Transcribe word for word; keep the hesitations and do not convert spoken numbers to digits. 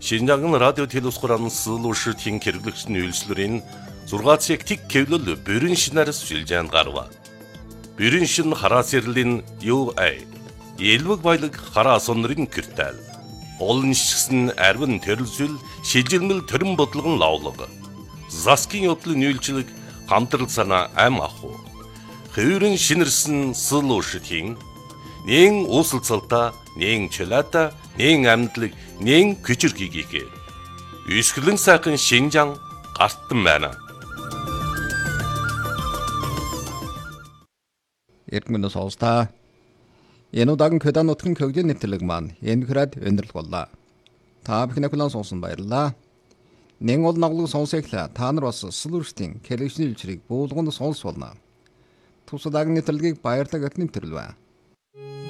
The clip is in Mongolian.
Шинжаан радио телевизхоран суулуушийн хэрэглэгчний үйлчлэрийн зургаан цаг тэг кевлэл бүрэн шинээр сүлжээнд гарва. Бүрэн шин хараа сэрлийн ю эй элвэг баялаг хараа сонрын киртэл. Олон шигсэн арвин төрөлсөл шилжилмэл төрөн бодлогон лавлаг. Заскин явдлын үйлчлэг хамтрал санаа ам аху. Хөврөн шинэрсэн суулуушийн нэн уусалцалта, нэн чөлөөта, нэн амьдлаг, нэн күчирхийгээ. Үсгэлэн сайхан Шинжаан гартан байна. Эргэмнэс олста. Энэ удаагийн Көдан нутгийн хөгжлийн нэвтрэлэг маань энэ хүрээд өндөрлөг боллоо. Та бүхний хүлээн сонсон баярлалаа. Нэн ол наглыг сонсоглоо. Та нар бас суулуушийн хэрэглэгчний үйлчлэгийг буулганд сонсволно. Тус удаагийн нэвтрэлгийг баярлалаа гэх нэвтрэл байна.